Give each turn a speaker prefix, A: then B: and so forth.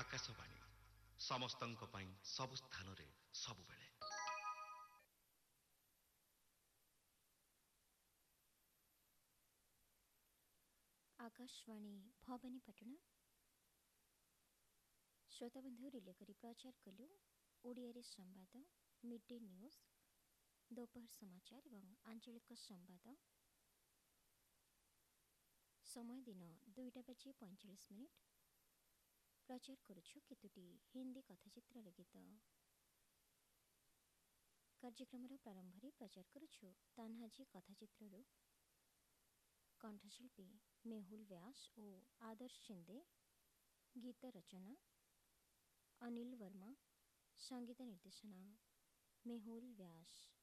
A: आकाशवाणी समस्तंक पई सब स्थान रे सब बेले।
B: आकाशवाणी भवानीपाटना श्रोताबंधु रिले करी प्रचार कलु ओडिया संवाद मिड डे न्यूज दोपहर समाचार एवं आंचलिक संवाद समय दिन 2:45 प्रचार करुछु केतुटी हिंदी कथाचित्र गीत। कार्यक्रम प्रारंभ रे प्रचार करुछु तान्हाजी कथाचित्रु कंठशिल्पी मेहुल व्यास और आदर्श शिंदे, गीत रचना अनिल वर्मा, संगीत निर्देशना मेहुल व्यास।